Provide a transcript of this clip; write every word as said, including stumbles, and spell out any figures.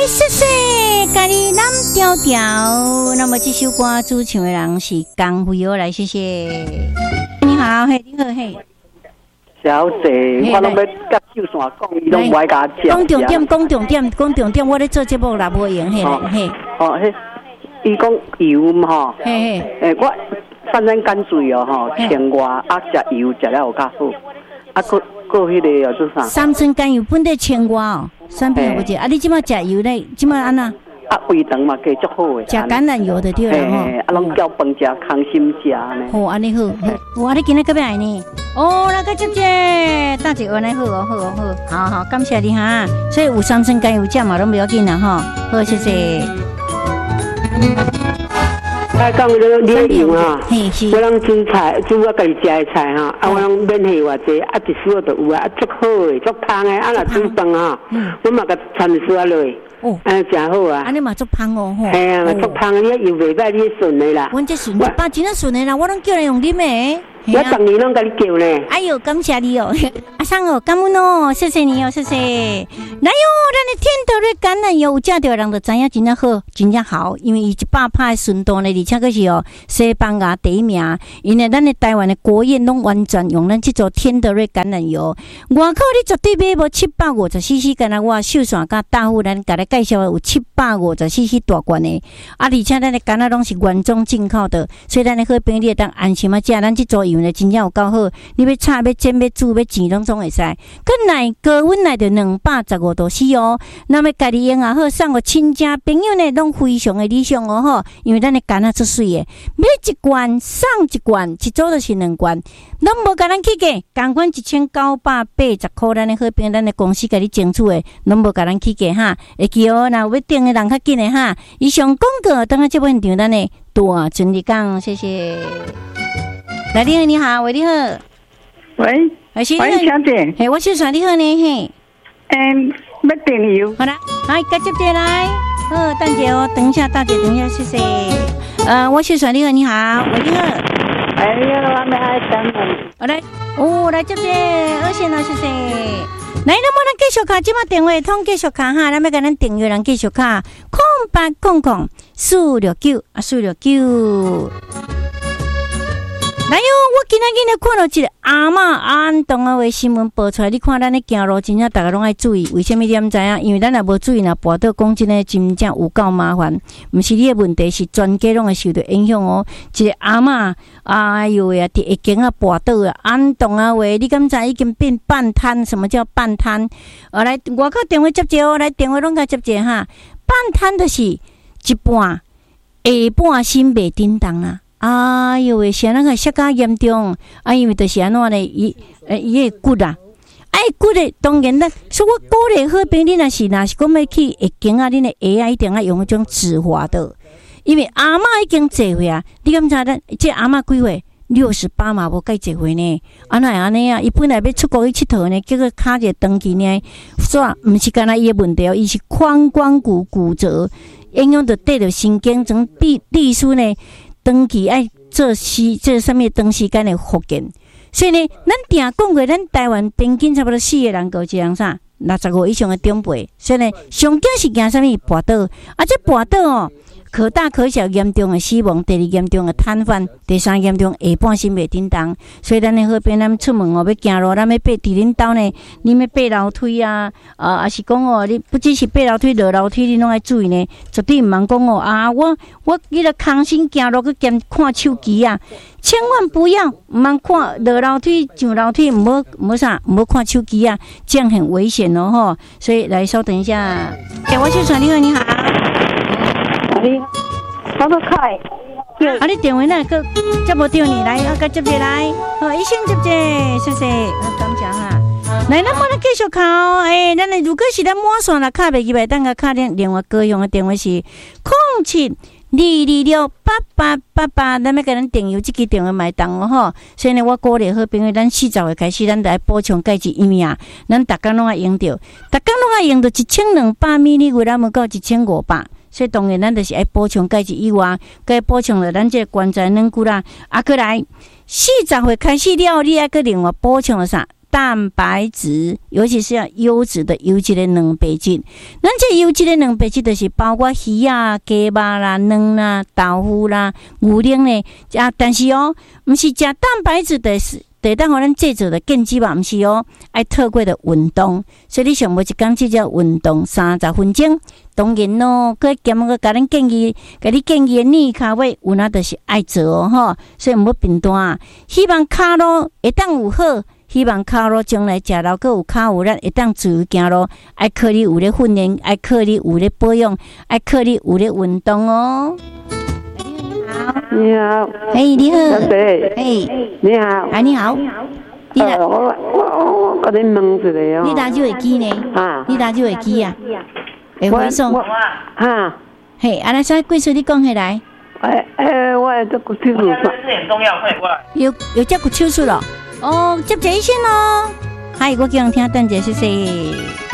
谢谢咖喱蓝调调。那么这首歌主唱的人是江辉哦，来谢谢。你好，嘿，你好，嘿。 小姐，我拢要甲秀线讲，伊拢不爱甲我讲重点，讲重点，讲重点，我咧做节目啦，无用嘿，嘿。 哦，嘿，伊讲油嘛吼， 嘿嘿， 诶，我反正干脆哦吼，青蛙啊，食油食了有较好，啊，过过迄个叫做啥？ 三酸甘油本地青蛙哦，三片有无只？啊，你即马食油咧，即马安那？ 啊，胃肠嘛加足好诶， 食橄榄油的对啦吼， 啊，拢叫饭食康心食呢。 好，安尼好，我你今日搁要来呢？哦，那个姐姐，大姐安尼好哦，好哦，好，好好，感谢你哈。所以有三酸甘油食嘛，拢不要紧啦吼。好，谢谢。 啊，讲你你油啊，我拢煮菜，煮我家己食的菜哈，啊，我拢免费偌济，啊，一丝都有啊，啊，足好诶，足香诶，啊，若煮饭啊，我嘛甲掺一丝落。哦，安尼真好啊！ 安尼嘛足香哦，吼。 系啊，嘛足香，你又袂歹，你顺的啦。 阮这顺，爸真啊顺的啦，我拢叫人用啉的。 我逐年拢甲你叫呢。 哎呦，感谢你哦，阿桑哦，感恩哦，谢谢你哦，谢谢。来哟，咱的天德瑞橄榄油有食着人就知影真正好，真正好，因为伊一百趴的纯度呢，而且佫是哦西班牙第一名。因为咱的台湾的国宴拢完全用咱这座天德瑞橄榄油，外口你绝对买无七百五十 C C， 干那我秀线甲大户咱甲你介绍的有七百五十 C C 大罐的，啊，而且咱的橄榄拢是原装进口的，所以咱的好朋友你会当安心啊食咱这座油呢，真正有够好。你要炒、要煎、要煮、要煎，拢总会使。佮奶高温来着两百十五度 C 哦。那么家己用也好，送互亲戚朋友呢，拢非常的理想哦吼。因为咱的橄榄出水的，买一罐送一罐，一组就是两罐，拢无甲咱起价，共款一千九百八十块，咱的好朋友，咱的公司甲你争取的，拢无甲咱起价哈。会记哦，若有要订的人较紧的哈。以上广告，等下节目现场咱的大顺利讲，谢谢。来，你好，你好，喂，你好， 喂， 喂，小姐， 嘿，我小帅，你好呢，嘿， 嗯，要订油， 好啦，来，接接接来，好，大姐哦，等一下，大姐，等一下，谢谢。呃，我小帅，你好，你好，喂，你好， 哎呀，我们爱等你， 我来，哦，来接接，二线了，谢谢。来，那么咱继续卡，即马电话通继续卡哈，咱要甲咱订阅人继续卡，空八空空四六九啊，四六九。来哟！我今仔日咧看到一个阿嬷安东啊，为新闻报出来，你看咱咧行路，真正大家拢爱注意。为什么你毋知影？因为咱若无注意，若跋倒讲真诶，真正有够麻烦。毋是你诶问题，是全家拢会受到影响哦。一个阿嬷，哎呦呀，伫下间啊跋倒啊，安东啊话，你敢知已经变半瘫？什么叫半瘫？啊，来外口电话接者哦，来电话拢甲接者哈。半瘫就是一半下半身袂叮当啊。哎呦喂，现在个摔甲严重，啊，因为就是安怎咧，伊诶伊个骨啊，哎骨咧，当然啦，所以我鼓励好朋友，你若是若是讲要去下经啊，恁的鞋啊，一定要用迄种止滑的，因为阿嬷已经坐岁啊，你敢知咱这阿嬷几岁？六十八嘛，无介坐岁呢，安那安尼啊？伊本来要出国去佚佗呢，结果卡一长期呢，所以毋是干那伊的问题哦，伊是髋关节骨折，影响到对着神经从地地书呢。长期爱做时做啥物长时间的复健，所以呢，咱定讲过，咱台湾平均差不多四个人，个一人啥六十五以上的长辈，所以呢，上惊是惊啥物跋倒，啊，这跋倒哦，可大可小，严重的死亡，第二严重的瘫痪，第三严重下半身袂叮当，所以咱的好边咱出门哦，要行路，咱要爬伫恁兜呢，你要爬楼梯啊，啊，还是讲哦，你不只是爬楼梯、落楼梯，你拢爱注意呢，绝对毋通讲哦啊，我我迄个空身行路去兼看手机啊，千万不要毋通看落楼梯、上楼梯，毋好毋好啥，毋好看手机啊，这样很危险哦吼。所以来稍等一下，哎，我是传你好，你好。 你好，我个开。 啊！你电话那个接无到你来，啊，甲接接来，好，一声接接，谢谢，啊，感谢哈。来，咱么咱继续考，诶、欸，咱的如果是咱满线啦，卡袂记来，等下卡另另外高雄的电话是空七二二六八八八八，咱要甲咱订油，这支电话买当哦吼。所以呢，我鼓励好朋友，咱四十岁开始，咱来补充钙质，因为啊，咱逐工拢爱用着，逐工拢爱用着一千两百米哩，为咱要到一千五百。所以当然，咱就是爱补充钙质以外，该补充了咱这关节软骨啦。啊，过来四十岁开始了，你还搁另外补充了啥？ 蛋白质，尤其是要优质的优质的蛋白质。咱这优质的蛋白质就是包括鱼啊、鸡肉啦、蛋啦、豆腐啦、牛奶呢。啊，但是哦，不是吃蛋白质的是。得当互咱制作的健肌嘛，毋是哦，爱透过的运动，所以你上无一工即只运动三十分钟，当然咯，佮兼个甲咱建议，甲你建议的练骹位有哪就是爱做哦吼，所以毋要变单。希望骹路会当有好，希望骹路将来食了佮有骹有力，会当自由行路。爱靠你有咧训练，爱靠你有咧保养，爱靠你有咧运动哦。 你好， 嘿，你好， 嘿，你好， 哎，你好， 你好，我我我甲你问一个哦， 你打就会记呢？啊，你打就会记啊？会回送哈？ 嘿，安尼啥贵数你讲起来？ 哎哎，我这个手术是很重要，快过来。 有有这个手术了？哦，接一下先咯。嗨，我叫人听，等者谢谢。